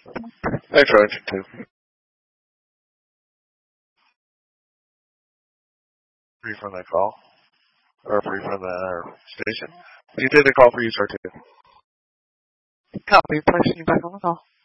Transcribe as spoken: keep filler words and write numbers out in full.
Thanks for answering, too. Free from that call. Or free from the uh, station. You did the call for you, sir, too. Copy. Placing you back on the call.